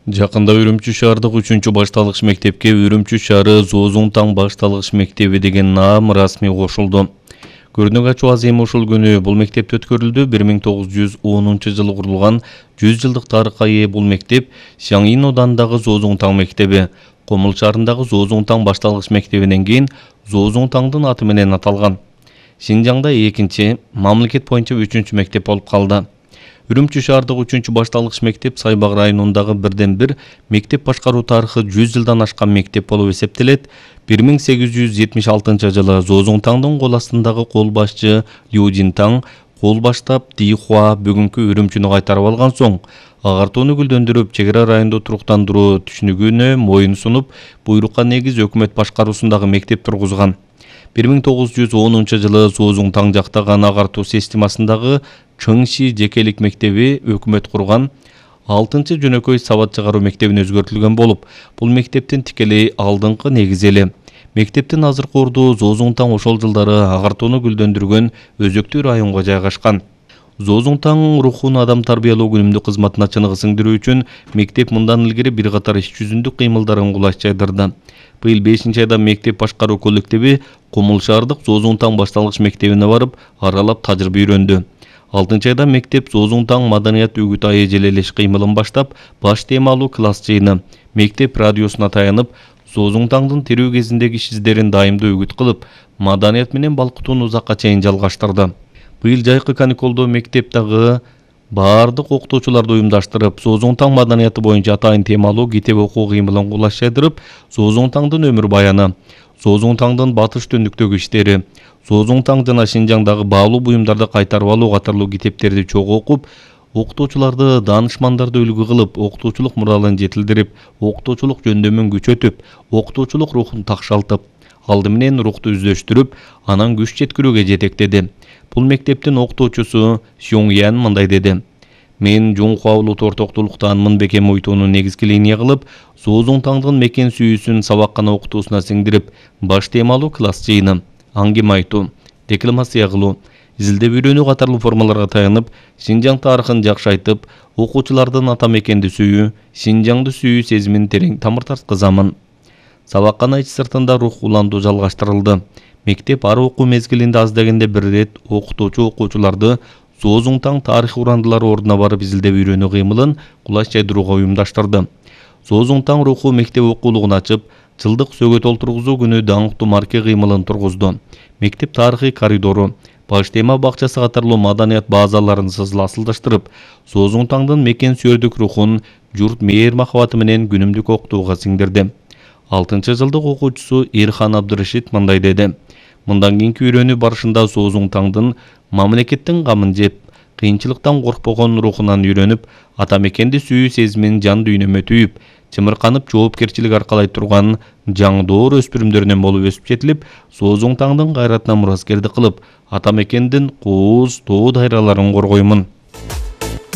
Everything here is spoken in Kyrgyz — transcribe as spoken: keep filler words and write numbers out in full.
Жакында Үрүмчү шаардык үчүнчү башталгыч мектепке Үрүмчү шаары Зоозун таң башталгыч мектеби деген наам расмий кошулду. Көрүнүк ачуу азем ушул күнү бул мектепте өткөрүлдү. бир миң тогуз жүз онунчу жылы курулган жүз жылдык тарыхка ээ бул мектеп Шаңин оданындагы Зоозун таң мектеби, Комул шаарындагы Зоозун таң башталгыч мектебинен кийин Зоозун таңдын аты менен аталган. Шинжаңда экинчи, мамлекет боюнча үчүнчү мектеп болуп калды. Үрүмчү шаардык үчүнчү башталгыч мектеп Сайбак районундагы бирден бир мектеп башкаруу тарыхы жүз жылдан ашкан мектеп болуп эсептелет. бир миң сегиз жүз жетимиш алтынчы жылы Зоозун таңдын кол астындагы кол башчы Лю Жин-таң кол баштап Дихуа бүгүнкү Үрүмчүнү кайтарып алган соң, агартууну гүлдөндүрүп, чек ара райондо туруктандыруу түшүнүгүнө моюн сунуп, буйрукка негиз өкмөт башкаруусундагы мектеп тургузган. бир миң тогуз жүз онунчу жылы Зоозун таң жактаган агартуу системасындагы Чыңши жекелик мектеби өкмөт курган алтынчы жөнөкөй сабат чыгаруу мектебине өзгөртүлгөн болуп, бул мектептин тикелей алдыңкы негизи эле. Мектептин азыркы орду Зоозун таң ошол жылдары агартууну гүлдөндүргөн өзөктүү районго жайгашкан. Зоозун таң рухун адам тарбиялоо күнүмдүк кызматына чыныгы сиңдирүү үчүн мектеп мындан илгери бир катар иш жүзүндүк кыймылдарын кулаш жайдырды. Быйыл бешинчи айда мектеп башкаруу коллективи Комул шаардык Зоозун таң башталгыч мектебине барып, аралап тажрыйба үйрөндү. алтынчы айда мектеп Зоозун таң маданият үгүт айы желелеш кыймылын баштап, баш темалуу класс жыйыны мектеп радиосуна таянып, Зоозун таңдын тирүү кезиндеги иш издерин дайымдуу үгүт кылып, маданият менен балкытууну узакка чейин жалгаштырды. Быйыл жайкы каникулдо мектептагы баардык окутуучуларды уюмдаштырып, Зоозун таң маданияты боюнча атайын темалуу китеп окуу кыймылын кулаш жайдырып, Зоозун таңдын өмүр баяны, Зоозун таңдын батыш түндүктөгү иштери, Зоозун таң жана Шинжаңдагы баалуу буюмдарды кайтарып алуу катарлуу китептерди чогуу окуп, окутуучуларды, даанышмандарды үлгү кылып, окутуучулук муралын жетилдирип, окутуучулук жөндөмүн күчөтүп, окутуучулук рухун такшалтып, алды менен рухту үздөштүрүп, анан күч жеткирүүгө жетектеди. Бул мектептин окутуучусу Сюңян мындай деди: "Мен Жуңхуа улут ортоктуулуктан Мынбекем уйтууну негизги линия кылып, Зоозун таңдын мекен сүйүүсүн сабаккана окутуусуна сиңдирип, баш темалуу класс жыйыны, аңгеме айтуу, декламация кылуу, изилдеп үйрөнүү катарлуу формаларга таянып, Шинжаң тарыхын жакшы айтып, окуучулардын ата мекенди сүйүү, Шинжаңды сүйүү сезимин терең тамыр тарткызамын." Сабаккана ич сыртында рух уландуу жалгаштырылды. Мектеп ар окуу мезгилинде аз дегенде бир ирет окутуучу окуучуларды Зоозун таң тарых урандылары ордуна барып изилдеп үйрөнүү кыймылын кулаш жайдырууга уюмдаштырды. Зоозун таң руху мектеп окуулугун ачып, жылдык сөгөт олтургузуу күнү даңктуу марке кыймылын тургузду. Мектеп тарыхый коридору, баш тема бакчасы катарлуу маданият базаларын сызласылдаштырып, Зоозун таңдын мекен сүйөрдүк рухун журт мээр махабаты менен күнүмдүк окутууга сиңдирди. алтынчы жылдык окуучусу Ирхан Абдырашид мындай деди: "Мындан кийинки үйрөнүү барышында Зоозун таңдын мамлекеттин камын жеп, кыйынчылыктан коркпогон рухунан үйрөнүп, ата мекенди сүйүү сезимин жан дүйнөмө түйүп, чымырканып жоопкерчилик аркалай турган жаңдоор өспүрүмдөрүнөн болуп өсүп жетилип, Зоозун таңдын кайратына мураскердик кылып, ата мекендин кууз, тоо дайраларын коргоймун."